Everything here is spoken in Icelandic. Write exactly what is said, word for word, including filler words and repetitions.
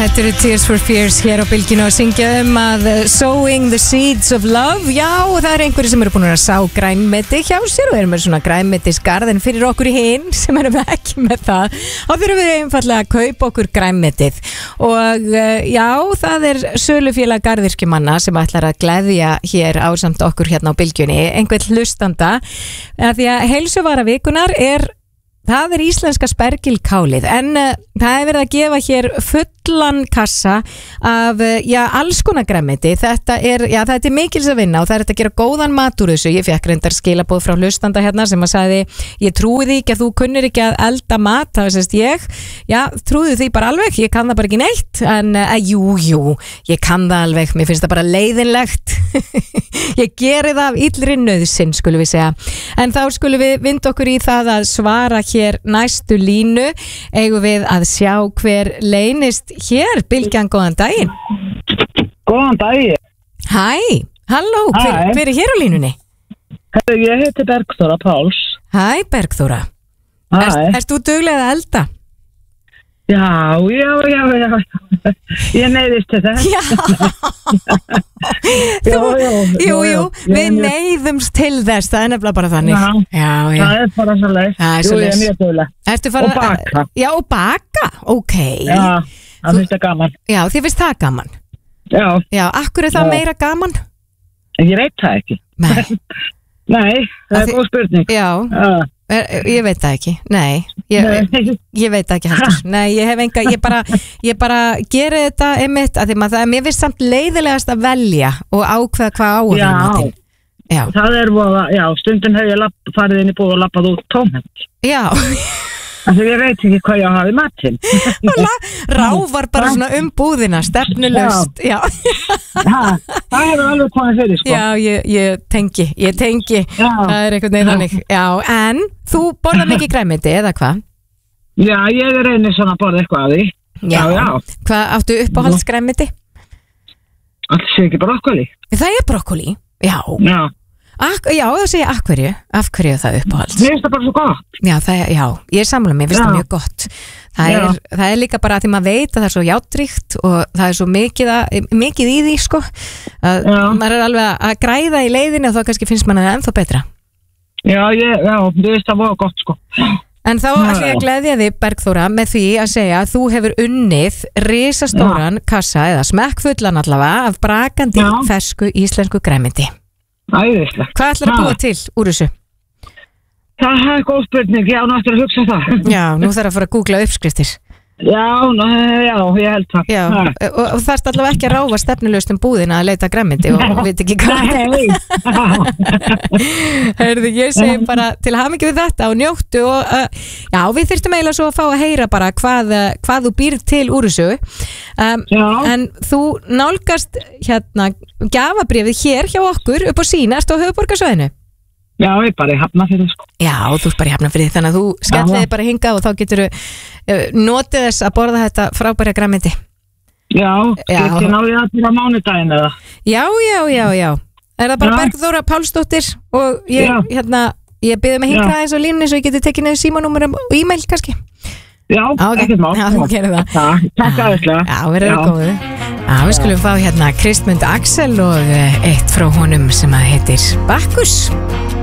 Þetta eru Tears for Fears hér á Bylgjunni og syngja um að Sowing the Seeds of Love. Já, það eru einhverju sem eru búin að sá grænmeti hjá sér og eru með svona grænmetisgarð, en fyrir okkur í hinn sem erum ekki með það, þá þurfum við einfallega að kaupa okkur grænmetið. Og já, það er sölufélag garðyrkjumanna sem ætlar að gleðja hér ásamt okkur hérna á Bylgjunni, einhvern hlustanda, að því að heilsuvara vikunar er það er íslenska spergilkálið, en uh, það er verið að gefa hér fullan kassa af, uh, já, alls konar grænmeti. Þetta er, já, þetta er mikils að vinna og það er þetta að gera góðan mat úr þessu. Ég fekk reyndar skilaboð frá hlustanda hérna sem að sagði, ég trúi því ekki að þú kunnir ekki að elda mat, það var sérst ég, já, trúi því bara alveg, ég kann það bara ekki neitt, en, uh, jú, jú, ég kann það alveg, mér finnst það bara leiðinlegt. Ég geri það af illri nauðsinn, skulum við segja. En þá skulum við vinda okkur í það að svara hér næstu línu. Eigum við að sjá hver leynist hér. Bylgjan, góðan daginn. Góðan daginn. Hæ, halló, hver, hver er hér á línunni? Hæ, ég heiti Bergþóra Páls. Hæ, Bergþóra. Hæ. Er, erst þú duglega að elda? Já, já, já, já. Ég neyðist til það. Já. Já, já. Jú, jú, við neyðumst til þess, það er nefnilega bara þannig. Já, já, já. Það er bara svo leið. Það er Jú, svo ég er leið. mjög dugleg. Ertu farin Og baka. Já, og baka, ok. Já, það finnst það gaman. Já, þið finnst það gaman. Já. Já, akkur er það Já. meira gaman? Ég veit það ekki. Nei. Nei, það Að er þi- góð spurning. Já, Já. er, ég veit það ekki. Nei, ég, Nei. ég veit það ekki heldur. Nei, ég hef enga, ég bara, ég bara geri þetta einmitt, að því maður það, mér finnst samt leiðilegast að velja og ákveða hvað á að Já. vera matinn. Já, Það er voða, já, stundum hef ég lapp, farið inn í búð og lappað út tómhent. já. Þannig ég veit ekki hvað ég hafi matinn. Ráfar bara svona um búðina, stefnulaust. Já, Ha, það hefur alveg komið fyrir, sko. já, ég, ég tengi, ég tengi. Já. Það er einhvern veginn þannig. Já, en þú borðar mikið græmiti, eða hvað? Já, ég reynir svona að borða eitthvað að því. Já, já. Hvað áttu uppáhaldsgræmiti? Allt sé ekki brokkoli. Það er brokkoli. Já. Já. Ak, já, það segja af hverju. Af hverju er það uppáhalds? Mér finnst það bara svo gott. Já, það, er- já, ég er sammála, mér finnst Já. það mjög gott. Það Já. er, það er líka bara að því maður veit að það er svo játríkt og það er svo mikið, að, mikið í því, sko. Að Já. maður er alveg að græða í leiðinu og þá kannski finnst mann það ennþá betra. Já, ég, já, mér finnst það voða gott, sko. En þá ætlum ég að gleðja þig, Bergþóra, með því að segja að þú hefur unnið risastóran kassa eða smekkfullan allavega af brakandi Já. fersku íslensku græmiti. Æðislegt. Hvað ætlar að Ha. búa til úr þessu? Það er góð spurning, já, nú ættir að hugsa það. Já, nú þarf að fara að googla uppskriftir. Já, ná, já, ég held það. Já, Ha. og, og þarfst allavega ekki að ráfa stefnulegust um búðina að leita græmiti og, og veit ekki hvað. Nei. Heyrðu, ég segi bara til hamingju við þetta og njóttu og uh, já, við þyrftum eiginlega svo að fá að heyra bara hvað, uh, hvað þú býr til úr þessu. Um, Já. en þú nálgast hérna gjafabréfið hér hjá okkur upp á sína, ertu á höfuðborgarsvæðinu? Já, ég bara í Hafnarfirði, sko. Já, þú ert bara í Hafnarfirði, þannig að þú skelliði bara hingað og þá getur þú uh, notið þess að borða þetta frábæra græmiti. Já, Já. get ég náði það til á mánudaginn eða? Já, já, já, já. Er það bara Já. Bergþóra Pálsdóttir og ég, Já. hérna, ég byrði mig hingra Já. aðeins á línni svo ég geti tekið niður símanúmerum og e-mail kannski. Já, Já, ok. ekkert mál. Já, þú gerir það. Takk, takk aðeinslega. Já, við erum góðu. Já, við skulum fá hérna Kristmund Axel og eh, eitt frá honum sem að heitir Bakkus.